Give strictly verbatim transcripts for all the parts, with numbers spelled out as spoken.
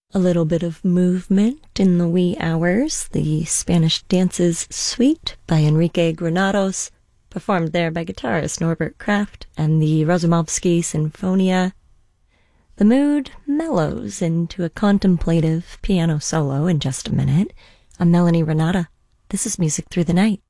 A little bit of movement in the wee hours. The Spanish Dances Suite by Enrique Granados, performed there by guitarist Norbert Kraft, and the Razumovsky Sinfonia. The mood mellows into a contemplative piano solo in just a minute. I'm Melanie Renata. This is Music Through the Night.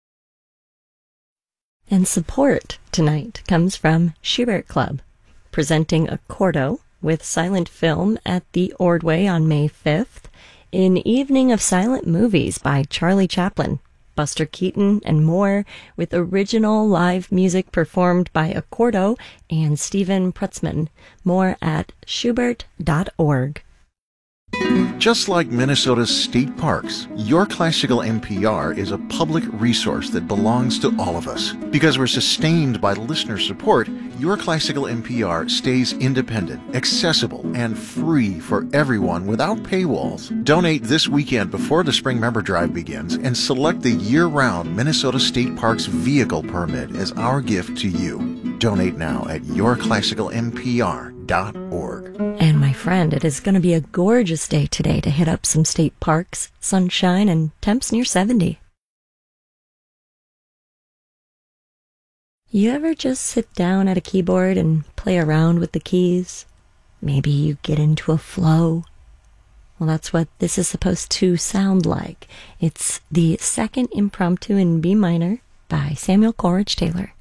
And support tonight comes from Schubert Club, presenting Accordo with silent film at the Ordway on May fifth, an evening of silent movies by Charlie Chaplin, Buster Keaton, and more, with original live music performed by Accordo and Stephen Prutzman. More at schubert dot org. Just like Minnesota's state parks, Your Classical N P R is a public resource that belongs to all of us. Because we're sustained by listener support, Your Classical N P R stays independent, accessible, and free for everyone without paywalls. Donate this weekend before the spring member drive begins and select the year-round Minnesota State Parks vehicle permit as our gift to you. Donate now at your classical n p r dot org. And my friend, it is going to be a gorgeous day today to hit up some state parks, sunshine, and temps near seventy. You ever just sit down at a keyboard and play around with the keys? Maybe you get into a flow. Well, that's what this is supposed to sound like. It's the second impromptu in B minor by Samuel Coleridge Taylor.